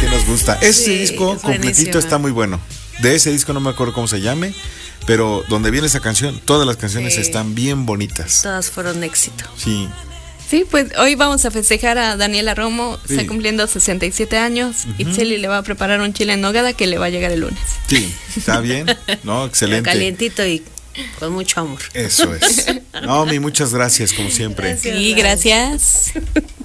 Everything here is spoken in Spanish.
sí nos gusta. Ese Sí, disco es completito buenísima. está muy bueno. De ese disco no me acuerdo cómo se llame, pero donde viene esa canción, todas las canciones Sí. están bien bonitas. Todas fueron éxito. Sí. Sí, pues hoy vamos a festejar a Daniela Romo, Sí. está cumpliendo 67 años. Itzeli le va a preparar un chile en nogada que le va a llegar el lunes. Sí, está bien. No, excelente. Calientito y con mucho amor. Eso es. No, muchas gracias, como siempre. Sí, gracias.